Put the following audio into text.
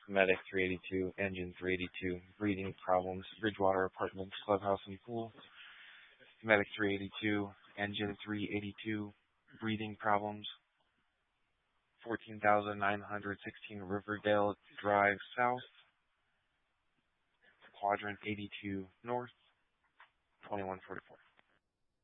Medic 382, Engine 382, breathing problems, Bridgewater Apartments, Clubhouse and Pool. Medic 382, Engine 382, breathing problems, 14,916 Riverdale Drive South, Quadrant 82 North, 2144.